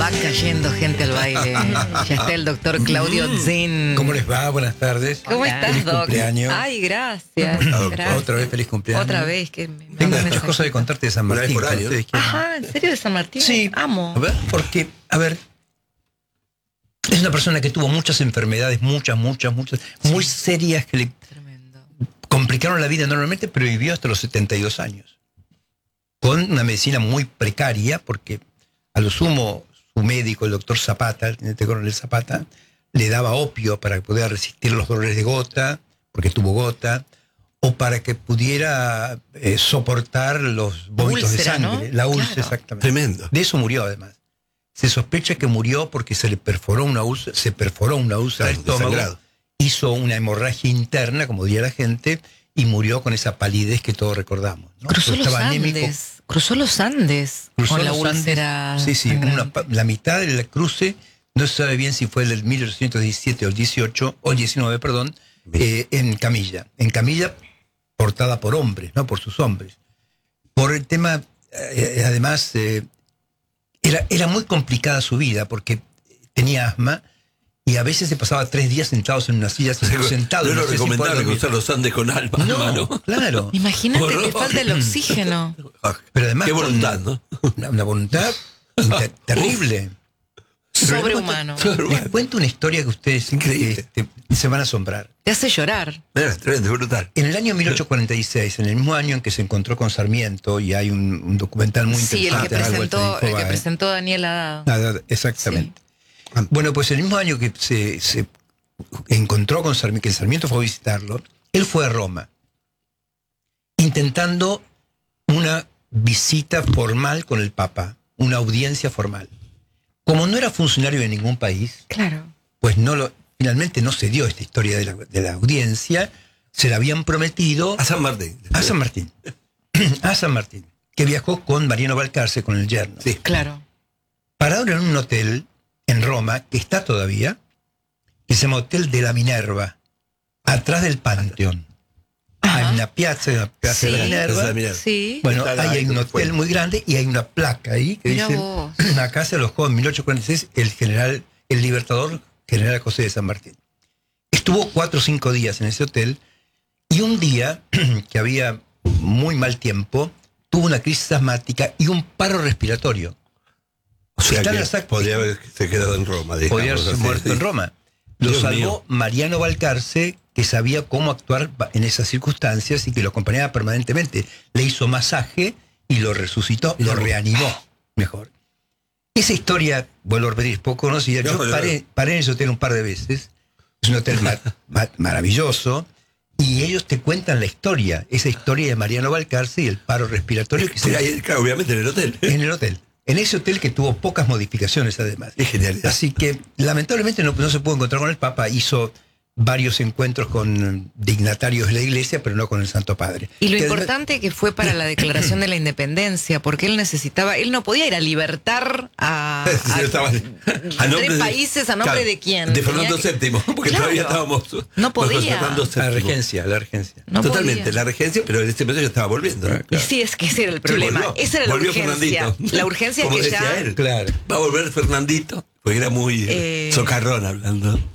Va cayendo gente al baile. Ya está el doctor Claudio Zin. ¿Cómo les va? Buenas tardes. ¿Cómo estás, feliz Doc? Cumpleaños. Ay, gracias. Gracias. Otra vez feliz cumpleaños. Otra vez. Que Tengo muchas cosas de contarte de San Martín. Por año. Ajá, ¿en serio de San Martín? Sí. Amo. A ver, porque, es una persona que tuvo muchas enfermedades, muchas, muy serias que le Tremendo. complicaron la vida enormemente, pero vivió hasta los 72 años. Con una medicina muy precaria, porque a lo sumo su médico, el doctor Zapata, el teniente coronel Zapata, le daba opio para que pudiera resistir los dolores de gota, porque tuvo gota, o para que pudiera soportar los vómitos de Úlcera, sangre. ¿no? La úlcera, Claro. exactamente. Tremendo. De eso murió, además. Se sospecha que murió porque se le perforó una úlcera, del estómago, desangrado. hizo una hemorragia interna, como diría la gente, y murió con esa palidez que todos recordamos, ¿no? Cruzó Pero los estaba anémico. Andes. Cruzó los Andes Cruzó con la los Andes. úlcera. Sí, sangrante. la mitad del cruce, no se sabe bien si fue del 1817 o el 18, o el 19, perdón, en camilla portada por hombres, no por sus hombres. Por el tema, además, era muy complicada su vida porque tenía asma y a veces se pasaba 3 días sentados en una silla, sentado. No es lo sé si recomendable puede dormir. cruzar los Andes con alma, hermano. Claro. Imagínate que Horror. falta el oxígeno. Pero además Qué con voluntad, ¿no? una voluntad terrible. Sobrehumano. Les cuento una historia que ustedes Increíble. se van a asombrar. Te hace llorar. Mira, tremendo, brutal. En el año 1846, en el mismo año en que se encontró con Sarmiento, y hay un documental muy Sí, el interesante. que a la vuelta de presentó, el que Infobae. presentó Daniel Haddad. Nada, exactamente. Bueno, pues el mismo año que se encontró con Sarmiento, que Sarmiento fue a visitarlo, él fue a Roma, intentando una visita formal con el Papa, una audiencia formal. Como no era funcionario de ningún país, Claro. pues finalmente no se dio esta historia de la audiencia, se la habían prometido A San Martín. a San Martín, a San Martín, que viajó con Mariano Balcarce, con el yerno. Sí. Claro. Pararon en un hotel en Roma, que está todavía, que se llama Hotel de la Minerva, atrás del Panteón. Ajá. Hay una piazza de la Sí. Minerva. Sí. Bueno, Está ahí hay un como hotel fue. muy grande y hay una placa ahí que Mirá dice: vos. acá se alojó en 1846 el libertador general José de San Martín. Estuvo 4 o 5 días en ese hotel y un día, que había muy mal tiempo, tuvo una crisis asmática y un paro respiratorio. O sea Están que las actas. podría haberse quedado en Roma. Podía digamos, haberse así, muerto sí. en Roma. Lo Dios salvó mío. Mariano Balcarce, que sabía cómo actuar en esas circunstancias y que lo acompañaba permanentemente. Le hizo masaje y lo resucitó, lo reanimó mejor. Esa historia, vuelvo a repetir, es poco conocida. Yo paré en ese hotel un par de veces. Es un hotel maravilloso. Y ellos te cuentan la historia, esa historia de Mariano Balcarce y el paro respiratorio que se Sí, ahí, claro, obviamente en el hotel. en el hotel. En ese hotel que tuvo pocas modificaciones, además. Qué genialidad. Así que, lamentablemente, no se pudo encontrar con el Papa. Hizo varios encuentros con dignatarios de la Iglesia, pero no con el Santo Padre. Y lo Que importante que fue para la declaración de la independencia, porque él no podía ir a libertar a Sí, estaba- a nombre 3 de- país, ¿a nombre claro, de quién? De Fernando Tenía que- VII, porque Claro. todavía estábamos. No podía. bajo Fernando VII. La regencia. No Totalmente, podía. la regencia, pero en este momento ya estaba volviendo. ¿no? Y sí, es que ese era el problema. volvió. Esa era la Volvió urgencia. Fernandito. La urgencia Como que decía ya... él. Claro. Va a volver Fernandito, porque era muy socarrón hablando.